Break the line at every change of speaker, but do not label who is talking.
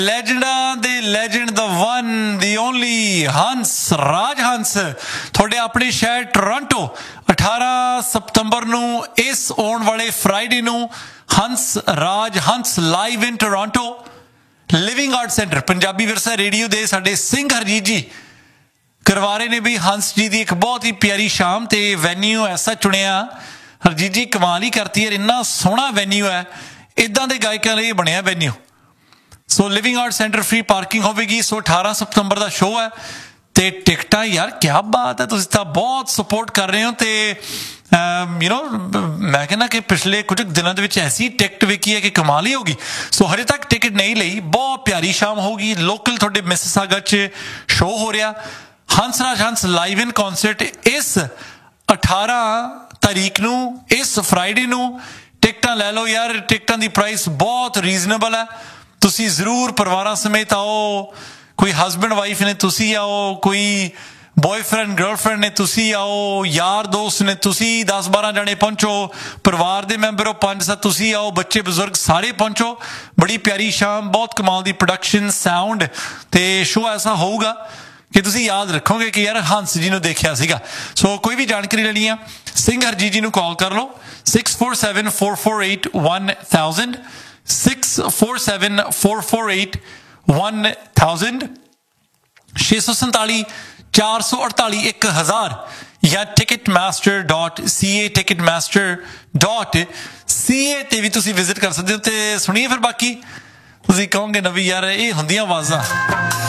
ਲੈਜੈਂਡਾਂ ਦੇ ਲੈਜੈਂਡ ਦਾ ਵਨ ਦੀ ਓਨਲੀ ਹੰਸ ਰਾਜ ਹੰਸ ਤੁਹਾਡੇ ਆਪਣੇ ਸ਼ਹਿਰ ਟੋਰਾਂਟੋ 18 ਸਤੰਬਰ ਨੂੰ ਇਸ ਆਉਣ ਵਾਲੇ ਫਰਾਈਡੇ ਨੂੰ ਹੰਸ ਰਾਜ ਹੰਸ ਲਾਈਵ ਇਨ Toronto living art centre Punjabi ਵਿਰਸਾ ਰੇਡੀਓ ਦੇ ਸਾਡੇ ਸਿੰਘ ਹਰਜੀਤ ਜੀ ਕਰਵਾ ਰਹੇ ਨੇ ਵੀ ਹੰਸ ਜੀ ਦੀ ਇੱਕ ਬਹੁਤ ਹੀ ਪਿਆਰੀ ਸ਼ਾਮ ਤੇ ਵੈਨਿਊ ਐਸਾ ਚੁਣਿਆ ਹਰਜੀਤ ਜੀ ਕਮਾਲ ਹੀ ਕਰਤੀ ਯਾਰ ਇੰਨਾ ਸੋਹਣਾ ਵੈਨਿਊ ਹੈ ਇੱਦਾਂ ਦੇ ਗਾਇਕਾਂ ਲਈ ਬਣਿਆ ਵੈਨਿਊ ਸੋ living art centre free parking ਹੋਵੇਗੀ ਸੋ 18 ਸਤੰਬਰ ਦਾ ਸ਼ੋਅ ਹੈ ਤੇ ਟਿਕਟਾਂ ਯਾਰ ਕਿਆ ਬਾਤ ਹੈ ਤੁਸੀਂ ਤਾਂ ਬਹੁਤ ਸਪੋਰਟ ਕਰ ਰਹੇ ਹੋ ਤੇ ਮੈਂ ਕਹਿੰਦਾ ਕਿ ਪਿਛਲੇ ਕੁਝ ਦਿਨਾਂ ਦੇ ਵਿੱਚ ਐਸੀ ਟਿਕਟ ਵਿਕੀ ਹੈ ਕਿ ਕਮਾਲ ਹੀ ਹੋਗੀ ਸੋ ਹਜੇ ਤੱਕ ਟਿਕਟ ਨਹੀਂ ਲਈ ਬਹੁਤ ਪਿਆਰੀ ਸ਼ਾਮ ਹੋਊਗੀ ਲੋਕਲ ਤੁਹਾਡੇ ਮਿਸਿਸਾਗਾ 'ਚ ਸ਼ੋਅ ਹੋ ਰਿਹਾ ਹੰਸ ਰਾਜ ਹੰਸ ਲਾਈਵ ਇਨ ਕੌਂਸਰਟ ਇਸ 18 ਤਾਰੀਖ ਨੂੰ ਇਸ ਫਰਾਈਡੇ ਨੂੰ ਟਿਕਟਾਂ ਲੈ ਲਓ ਯਾਰ ਟਿਕਟਾਂ ਦੀ ਪ੍ਰਾਈਸ ਬਹੁਤ ਰੀਜ਼ਨੇਬਲ ਹੈ ਤੁਸੀਂ ਜ਼ਰੂਰ ਪਰਿਵਾਰਾਂ ਸਮੇਤ ਆਓ ਕੋਈ ਹਸਬੈਂਡ ਵਾਈਫ ਨੇ ਤੁਸੀਂ ਆਓ ਕੋਈ ਬॉयਫ੍ਰੈਂਡ ਗਰਲਫ੍ਰੈਂਡ ਨੇ ਤੁਸੀਂ ਆਓ ਯਾਰ ਦੋਸਤ ਨੇ ਤੁਸੀਂ 10-12 ਜਣੇ ਪਹੁੰਚੋ ਪਰਿਵਾਰ ਦੇ ਮੈਂਬਰ ਹੋ 5-7 ਤੁਸੀਂ ਆਓ ਬੱਚੇ ਬਜ਼ੁਰਗ ਸਾਰੇ ਪਹੁੰਚੋ ਬੜੀ ਪਿਆਰੀ ਸ਼ਾਮ ਬਹੁਤ ਕਮਾਲ ਦੀ ਪ੍ਰੋਡਕਸ਼ਨ ਸਾਊਂਡ ਤੇ ਸ਼ੋਅ ਐਸਾ ਹੋਊਗਾ ਕਿ ਤੁਸੀਂ ਯਾਦ ਰੱਖੋਗੇ ਕਿ ਯਾਰ ਹੰਸ ਜੀ ਨੂੰ ਦੇਖਿਆ ਸੀਗਾ ਸੋ ਕੋਈ ਵੀ ਜਾਣਕਾਰੀ ਲੈਣੀ ਆ ਸਿੰਘ ਹਰਜੀਤ ਜੀ ਨੂੰ ਕਾਲ ਕਰ ਲਓ 647-448-1000 647-448-1000 647-448-1000 ਜਾਂ ticketmaster.ca ticketmaster.ca ਤੇ ਵੀ ਤੁਸੀਂ ਵਿਜ਼ਿਟ ਕਰ ਸਕਦੇ ਹੋ ਤੇ ਸੁਣੀਏ ਫਿਰ ਬਾਕੀ ਤੁਸੀਂ ਕਹੋਗੇ ਨਾ ਵੀ ਯਾਰ ਇਹ ਹੁੰਦੀਆਂ ਆਵਾਜ਼ਾਂ